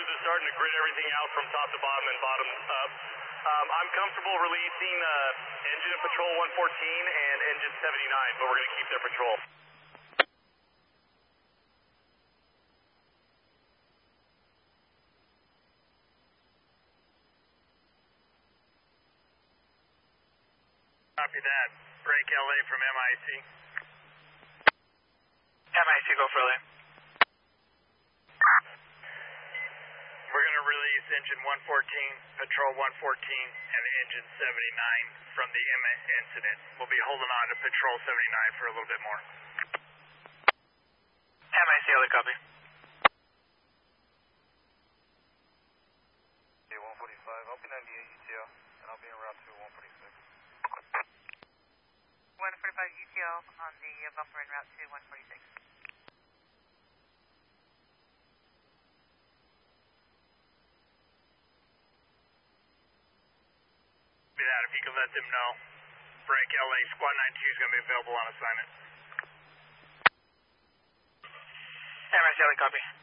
crews are starting to grid everything out from top to bottom and bottom up. I'm comfortable releasing engine and patrol 114 and engine 79, but we're going to keep their patrol. Copy that. Break LA from MIC. MIC, go for LA. We're going to release engine 114, patrol 114, and engine 79 from the incident. We'll be holding on to patrol 79 for a little bit more. MIC, LA, copy. 145, I'll be 98 UTL, and I'll be en route to 146. 145 UTL on the bumper en route to 146. That if you can let them know, break LA, squad 92 is going to be available on assignment. MIC, LA, copy.